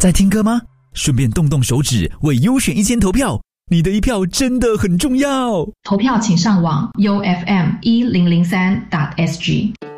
在听歌吗？顺便动动手指为优选1000投票，你的一票真的很重要。 投票请上网 UFM1003.SG。